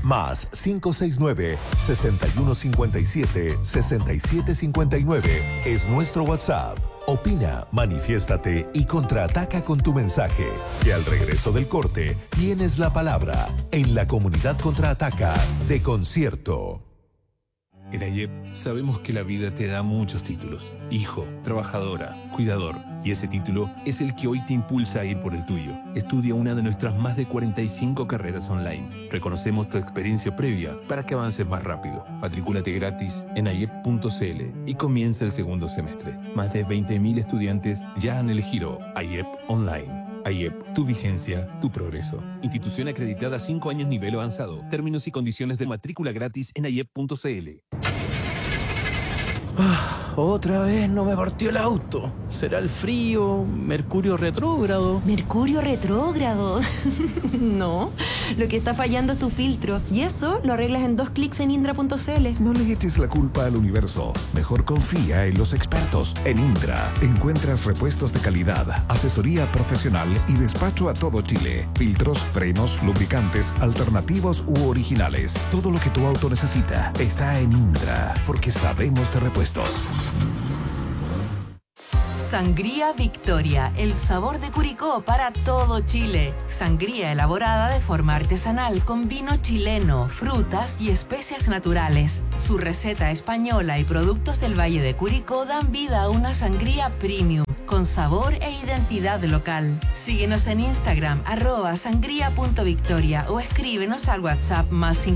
Más 569-6157-6759 es nuestro WhatsApp. Opina, manifiéstate y contraataca con tu mensaje. Que al regreso del corte tienes la palabra en la comunidad Contraataca de Concierto. En AIEP sabemos que la vida te da muchos títulos. Hijo, trabajadora, cuidador. Y ese título es el que hoy te impulsa a ir por el tuyo. Estudia una de nuestras más de 45 carreras online. Reconocemos tu experiencia previa para que avances más rápido. Matricúlate gratis en aiep.cl y comienza el segundo semestre. Más de 20.000 estudiantes ya han elegido AIEP Online. AIEP, tu vigencia, tu progreso. Institución acreditada 5 años nivel avanzado. Términos y condiciones de matrícula gratis en aiep.cl. Otra vez no me partió el auto. ¿Será el frío? ¿Mercurio retrógrado? ¿Mercurio retrógrado? No, lo que está fallando es tu filtro. Y eso lo arreglas en 2 clics en indra.cl. No le eches la culpa al universo. Mejor confía en los expertos. En Indra encuentras repuestos de calidad, asesoría profesional y despacho a todo Chile. Filtros, frenos, lubricantes, alternativos u originales. Todo lo que tu auto necesita está en Indra, porque sabemos de repuestos. Sangría Victoria, el sabor de Curicó para todo Chile. Sangría elaborada de forma artesanal con vino chileno, frutas y especias naturales. Su receta española y productos del Valle de Curicó dan vida a una sangría premium, con sabor e identidad local. Síguenos en Instagram, @sangría.victoria o escríbenos al WhatsApp más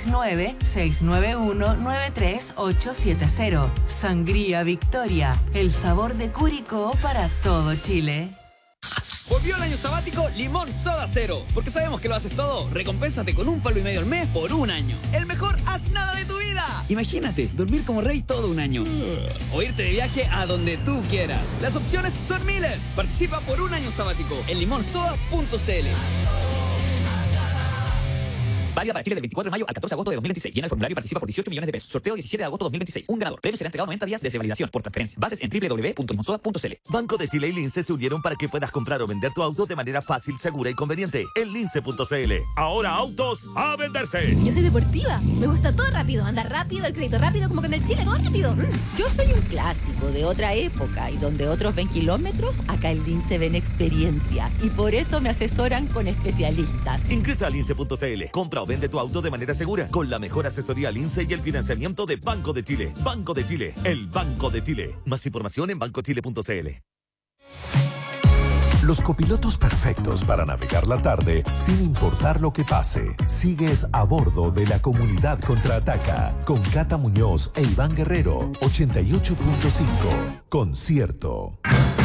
569-691-93870. Sangría Victoria, el sabor de Curicó para todo Chile. Volvió el año sabático Limón Soda Cero. Porque sabemos que lo haces todo. Recompénsate con $1,5 al mes por un año. El mejor haz nada de tu vida. Imagínate, dormir como rey todo un año. O irte de viaje a donde tú quieras. Las opciones son miles. Participa por un año sabático en limonsoda.cl. Válida para Chile del 24 de mayo al 14 de agosto de 2026. Llena el formulario y participa por 18 millones de pesos. Sorteo 17 de agosto de 2026. Un ganador. Premio será entregado 90 días desde validación por transferencia. Bases en www.limonsoda.cl. Banco de Chile y Lince se unieron para que puedas comprar o vender tu auto de manera fácil, segura y conveniente. En lince.cl. Ahora autos a venderse. Yo soy deportiva. Me gusta todo rápido. Andar rápido, el crédito rápido, como que en el Chile todo rápido. Yo soy un clásico de otra época y donde otros ven kilómetros, acá en Lince ven experiencia. Y por eso me asesoran con especialistas. Ingresa a lince.cl. Compra o vende tu auto de manera segura con la mejor asesoría Lince y el financiamiento de Banco de Chile. Banco de Chile, el Banco de Chile. Más información en bancochile.cl. Los copilotos perfectos para navegar la tarde sin importar lo que pase. Sigues a bordo de la comunidad Contraataca con Cata Muñoz e Iván Guerrero. 88.5. Concierto.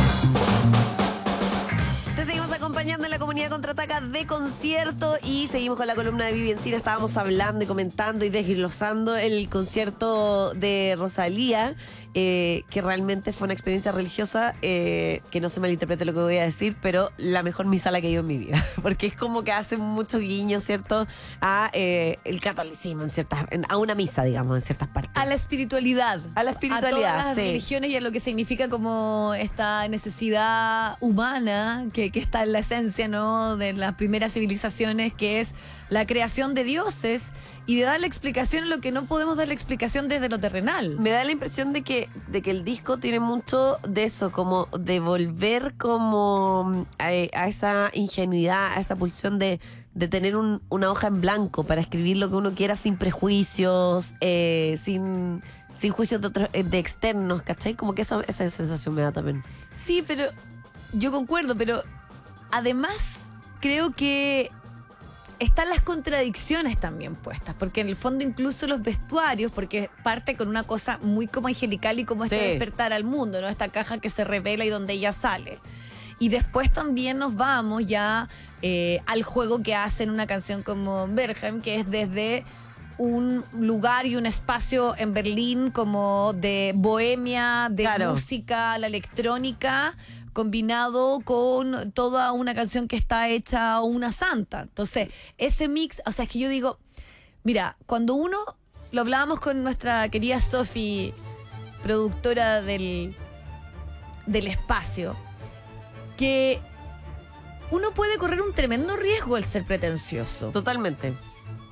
Acompañando en la comunidad Contraataca de Concierto y seguimos con la columna de Vivi Encina. Estábamos hablando y comentando y desglosando el concierto de Rosalía, que realmente fue una experiencia religiosa, que no se malinterprete lo que voy a decir, pero la mejor misala que he ido en mi vida, porque es como que hace mucho guiño, ¿cierto?, a el catolicismo a una misa, digamos, en ciertas partes. A la espiritualidad. A la espiritualidad, a todas las religiones y a lo que significa como esta necesidad humana que está en la esencia, ¿no?, de las primeras civilizaciones, que es la creación de dioses y de darle explicación a lo que no podemos darle explicación desde lo terrenal. Me da la impresión de que el disco tiene mucho de eso, como de volver como a esa ingenuidad, a esa pulsión de tener una hoja en blanco para escribir lo que uno quiera sin prejuicios, sin juicios de externos, ¿cachai? Como que esa sensación me da también. Sí, pero yo concuerdo, pero además creo que están las contradicciones también puestas, porque en el fondo incluso los vestuarios, porque parte con una cosa muy como angelical y como este despertar al mundo, ¿no? Esta caja que se revela y donde ella sale. Y después también nos vamos ya al juego que hacen una canción como Bergheim, que es desde un lugar y un espacio en Berlín como de bohemia, de música, la electrónica, combinado con toda una canción que está hecha una santa. Entonces, ese mix, o sea, es que yo digo, mira, cuando uno, lo hablábamos con nuestra querida Sofi, productora del espacio, que uno puede correr un tremendo riesgo al ser pretencioso. Totalmente.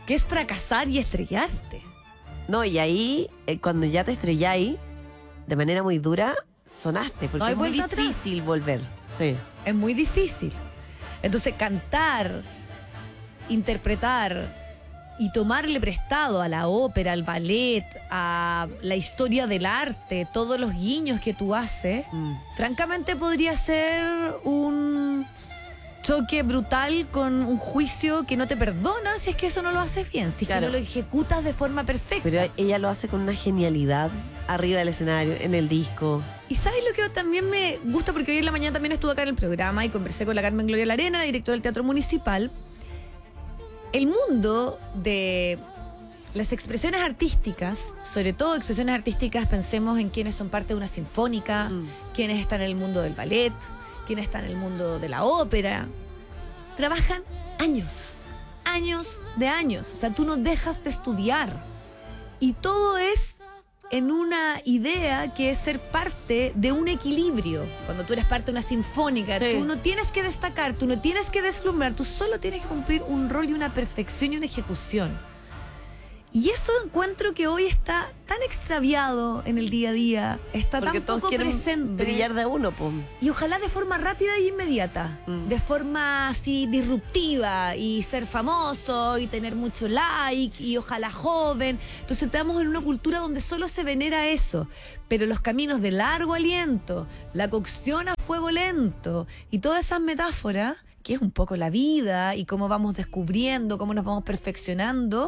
que es fracasar y estrellarte. No, y ahí, cuando ya te estrelláis, de manera muy dura, sonaste, porque No hay es muy vuelta atrás. difícil volver. Sí. Es muy difícil. Entonces, cantar, interpretar y tomarle prestado a la ópera, al ballet, a la historia del arte, todos los guiños que tú haces, francamente podría ser un choque brutal con un juicio que no te perdona si es que eso no lo haces bien, si es Claro. que no lo ejecutas de forma perfecta. Pero ella lo hace con una genialidad arriba del escenario, en el disco. Y ¿sabes lo que también me gusta? Porque hoy en la mañana también estuve acá en el programa y conversé con la Carmen Gloria Larena, la directora del Teatro Municipal. El mundo de las expresiones artísticas, sobre todo expresiones artísticas, pensemos en quienes son parte de una sinfónica, quienes están en el mundo del ballet, quienes están en el mundo de la ópera, trabajan años de años. O sea, tú no dejas de estudiar. Y todo es en una idea que es ser parte de un equilibrio. Cuando tú eres parte de una sinfónica, Sí. tú no tienes que destacar, tú no tienes que deslumbrar, tú solo tienes que cumplir un rol y una perfección y una ejecución. Y eso encuentro que hoy está tan extraviado en el día a día, está Porque tan todos poco quieren presente. brillar de uno, pues. Y ojalá de forma rápida y inmediata, de forma así disruptiva, y ser famoso y tener mucho like, y ojalá joven. Entonces estamos en una cultura donde solo se venera eso, pero los caminos de largo aliento, la cocción a fuego lento y todas esas metáforas, que es un poco la vida y cómo vamos descubriendo, cómo nos vamos perfeccionando,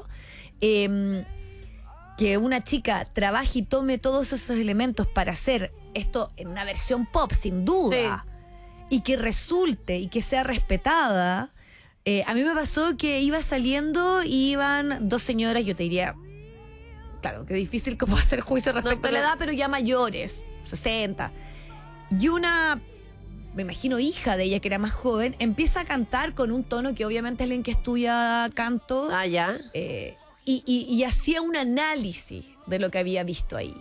que una chica trabaje y tome todos esos elementos para hacer esto en una versión pop, sin duda, y que resulte y que sea respetada. A mí me pasó que iba saliendo y iban dos señoras, yo te diría, claro, que difícil como hacer juicio respecto a la edad, pero ya mayores, 60. Y una, me imagino, hija de ella, que era más joven, empieza a cantar con un tono que obviamente alguien que estudia canto. Ah, ya. Y hacía un análisis de lo que había visto ahí.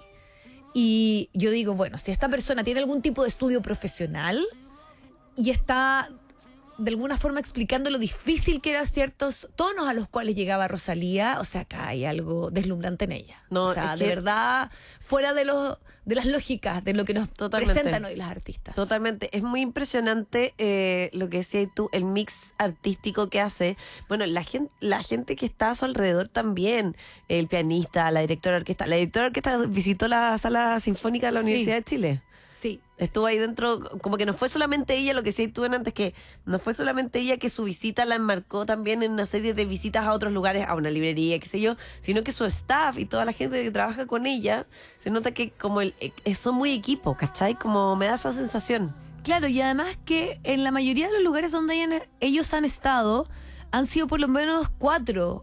Y yo digo, bueno, si esta persona tiene algún tipo de estudio profesional y está de alguna forma explicando lo difícil que eran ciertos tonos a los cuales llegaba Rosalía, o sea, acá hay algo deslumbrante en ella. No, o sea, es de que- verdad, fuera de las lógicas de lo que nos presentan hoy las artistas. Totalmente. Es muy impresionante lo que decías tú, el mix artístico que hace. Bueno, la gente que está a su alrededor también. El pianista, la directora de orquesta. La directora de orquesta visitó la sala sinfónica de la Sí. Universidad de Chile. Sí. Estuvo ahí dentro, como que no fue solamente ella, lo que decías tú antes, que no fue solamente ella que su visita la enmarcó también en una serie de visitas a otros lugares, a una librería, qué sé yo, sino que su staff y toda la gente que trabaja con ella, se nota que como son muy equipo, ¿cachai? Como me da esa sensación. Claro, y además que en la mayoría de los lugares donde ellos han estado, han sido por lo menos 4.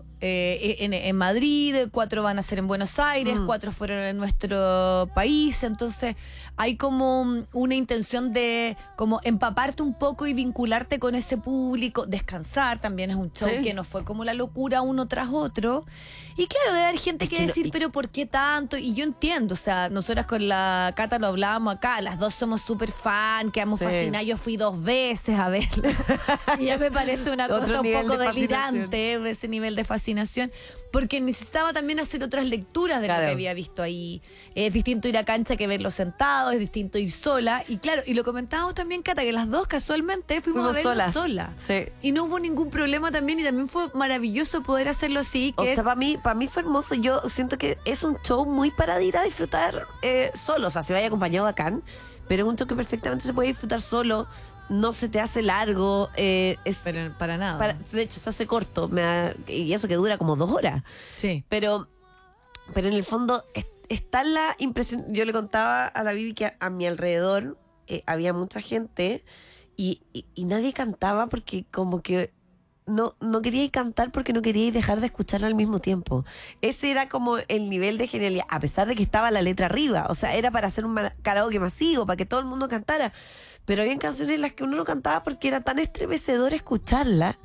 En Madrid, 4 van a ser en Buenos Aires, 4 fueron en nuestro país. Entonces hay como una intención de como empaparte un poco y vincularte con ese público, descansar. También es un show que no fue como la locura uno tras otro. Y claro, debe haber gente que decir, pero ¿por qué tanto? Y yo entiendo, o sea, nosotras con la Cata lo hablábamos acá, las dos somos súper fan, quedamos fascinadas. Yo fui 2 veces a verla. Y ya me parece una Otro cosa un nivel poco de fascinación. delirante, ese nivel de fascinación, porque necesitaba también hacer otras lecturas de lo Claro. que había visto ahí. Es distinto ir a cancha que verlo sentado, es distinto ir sola. Y claro, y lo comentábamos también, Cata, que las dos casualmente fuimos a verlo sola. Sí. Y no hubo ningún problema también, y también fue maravilloso poder hacerlo así. O Que sea, para mí fue hermoso. Yo siento que es un show muy para ir a disfrutar solo. O sea, se vaya acompañado bacán, pero es un show que perfectamente se puede disfrutar solo. No se te hace largo. Pero para nada. De hecho, se hace corto. Y eso que dura como 2 horas. Sí. Pero en el fondo está la impresión. Yo le contaba a la Bibi que a mi alrededor había mucha gente y nadie cantaba porque como que no quería cantar porque no quería dejar de escucharla al mismo tiempo. Ese era como el nivel de genialidad, a pesar de que estaba la letra arriba. O sea, era para hacer un karaoke masivo, para que todo el mundo cantara. Pero había canciones en las que uno no cantaba porque era tan estremecedor escucharla.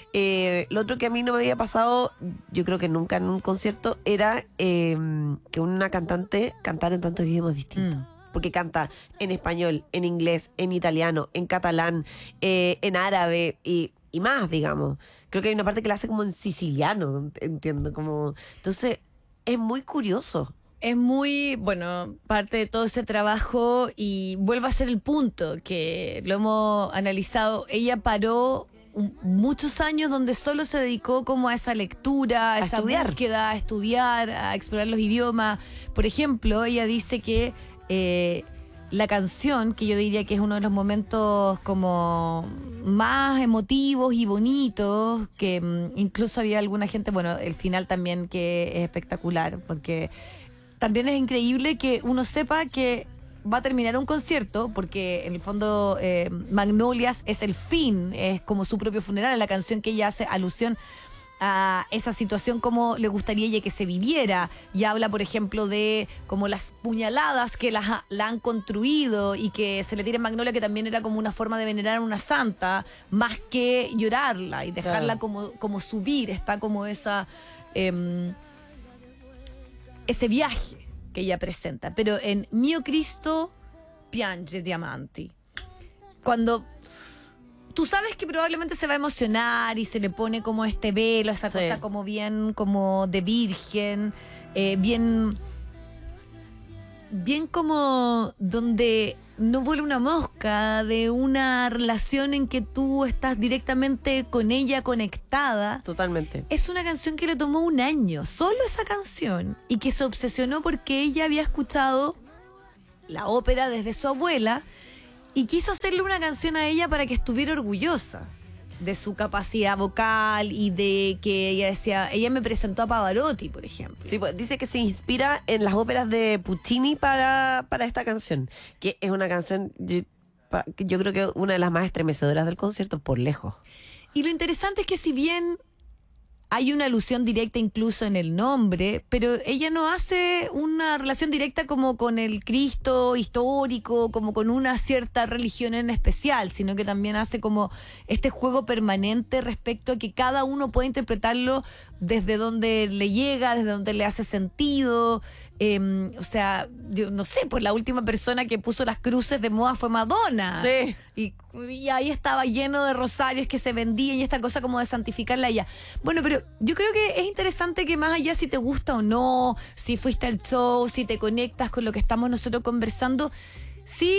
Lo otro que a mí no me había pasado, yo creo que nunca en un concierto, era que una cantante cantara en tantos idiomas distintos. Porque canta en español, en inglés, en italiano, en catalán, en árabe, y y más, digamos. Creo que hay una parte que la hace como en siciliano, entiendo, como... Entonces, es muy curioso. Es muy, bueno, parte de todo ese trabajo y vuelvo a ser el punto que lo hemos analizado. Ella paró muchos años donde solo se dedicó como a esa lectura, a esa estudiar. búsqueda, a estudiar, a explorar los idiomas. Por ejemplo, ella dice que la canción, que yo diría que es uno de los momentos como más emotivos y bonitos, que incluso había alguna gente, bueno, el final también que es espectacular, porque también es increíble que uno sepa que va a terminar un concierto, porque en el fondo Magnolias es el fin, es como su propio funeral, es la canción que ella hace alusión a esa situación como le gustaría ella que se viviera, y habla por ejemplo de como las puñaladas que la han construido y que se le tira en Magnolia, que también era como una forma de venerar a una santa más que llorarla y dejarla como subir, está como esa ese viaje que ella presenta. Pero en Mio Cristo piange diamanti, cuando tú sabes que probablemente se va a emocionar y se le pone como este velo, esa cosa como bien como de virgen, bien como donde no vuela una mosca, de una relación en que tú estás directamente con ella conectada. Totalmente. Es una canción que le tomó un año, solo esa canción, y que se obsesionó porque ella había escuchado la ópera desde su abuela y quiso hacerle una canción a ella para que estuviera orgullosa de su capacidad vocal y de que ella decía, ella me presentó a Pavarotti, por ejemplo. Sí, pues, dice que se inspira en las óperas de Puccini para esta canción, que es una canción, yo creo que una de las más estremecedoras del concierto, por lejos. Y lo interesante es que si bien hay una alusión directa incluso en el nombre, pero ella no hace una relación directa como con el Cristo histórico, como con una cierta religión en especial, sino que también hace como este juego permanente respecto a que cada uno puede interpretarlo desde donde le llega, desde donde le hace sentido. O sea, yo no sé, pues la última persona que puso las cruces de moda fue Madonna. Sí. Y ahí estaba lleno de rosarios que se vendían y esta cosa como de santificarla a ella. Bueno, pero yo creo que es interesante que más allá si te gusta o no, si fuiste al show, si te conectas con lo que estamos nosotros conversando, sí,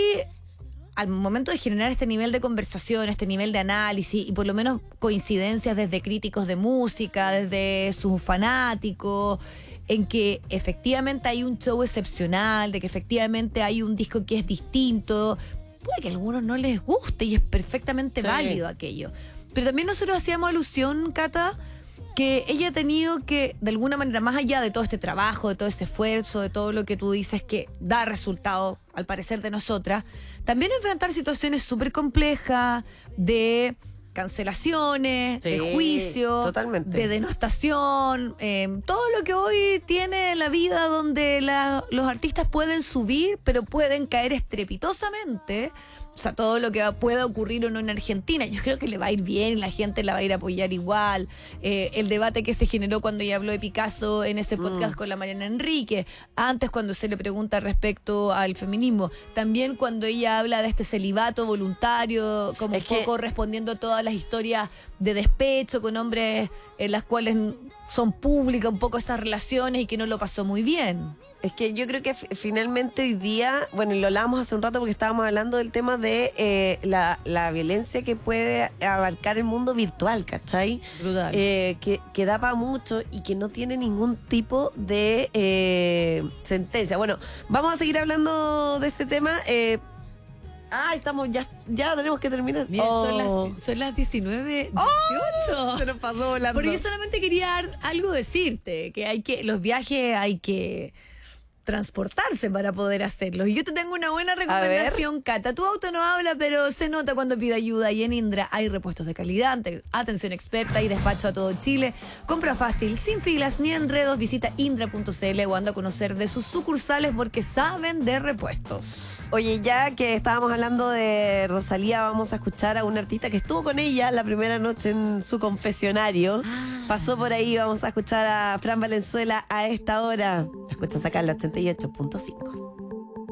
al momento de generar este nivel de conversación, este nivel de análisis y por lo menos coincidencias desde críticos de música, desde sus fanáticos, en que efectivamente hay un show excepcional, de que efectivamente hay un disco que es distinto. Puede que a algunos no les guste y es perfectamente válido aquello. Pero también nosotros hacíamos alusión, Cata, que ella ha tenido que, de alguna manera, más allá de todo este trabajo, de todo este esfuerzo, de todo lo que tú dices que da resultado, al parecer, de nosotras, también enfrentar situaciones súper complejas de cancelaciones, de juicio, totalmente, de denostación, todo lo que hoy tiene la vida donde los artistas pueden subir, pero pueden caer estrepitosamente. O sea, todo lo que pueda ocurrir o no en Argentina, yo creo que le va a ir bien y la gente la va a ir a apoyar igual. El debate que se generó cuando ella habló de Picasso en ese podcast con la Mariana Enrique, antes cuando se le pregunta respecto al feminismo, también cuando ella habla de este celibato voluntario, como un poco respondiendo a todas las historias de despecho con hombres en las cuales son públicas un poco esas relaciones y que no lo pasó muy bien. Es que yo creo que finalmente hoy día, bueno, y lo hablábamos hace un rato porque estábamos hablando del tema de la violencia que puede abarcar el mundo virtual, ¿cachai? Brutal. Que da para mucho y que no tiene ningún tipo de sentencia. Bueno, vamos a seguir hablando de este tema. Estamos ya tenemos que terminar. Miren, son las 19:18. Se nos pasó volando. Porque yo solamente quería algo decirte, que los viajes hay que transportarse para poder hacerlos. Y yo te tengo una buena recomendación, Cata. Tu auto no habla, pero se nota cuando pide ayuda. Y en Indra hay repuestos de calidad, atención experta y despacho a todo Chile. Compra fácil, sin filas ni enredos. Visita indra.cl o anda a conocer de sus sucursales porque saben de repuestos. Oye, ya que estábamos hablando de Rosalía, vamos a escuchar a un artista que estuvo con ella la primera noche en su confesionario. Pasó por ahí, vamos a escuchar a Fran Valenzuela a esta hora. La escuchas acá en la 88.5.